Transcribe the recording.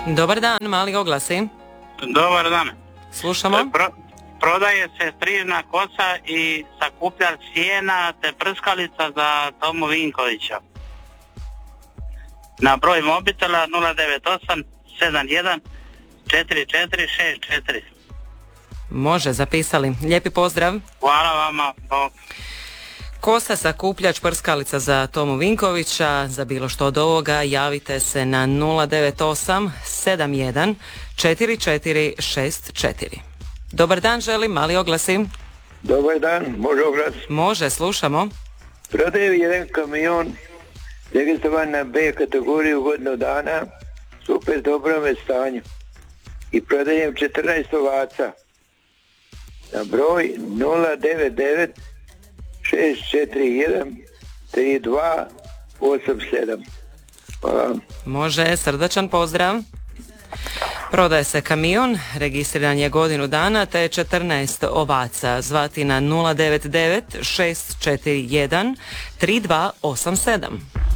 Dobar dan, mali oglasi. Dobar dan. Slušamo. Prodaje se strižna kosa i sakupljač sjena te prskalica za Tomu Vinkovića. Na broj mobitela 098 71 4464. Može, zapisali. Lijepi pozdrav. Hvala vama. Bog. Kosa, sakupljač, prskalica za Tomu Vinkovića. Za bilo što od ovoga javite se na 098 71 4464. Dobar dan, želim, mali oglasi. Dobar dan, može oglas? Može, slušamo. Prodaju jedan kamion registrovan na B kategoriju godinu dana, super dobrome stanju. I prodajem 14 ovaca. Na broj 099 641 3287. Hvala. Može, srdačan pozdrav. Prodaje se kamion, registriran je godinu dana, te 14 ovaca. Zvati na 099 641 3287.